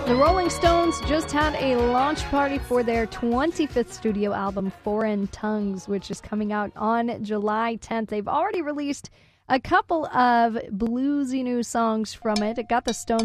The Rolling Stones just had a launch party for their 25th studio album, Foreign Tongues, which is coming out on July 10th. They've already released a couple of bluesy new songs from it. It got the Stones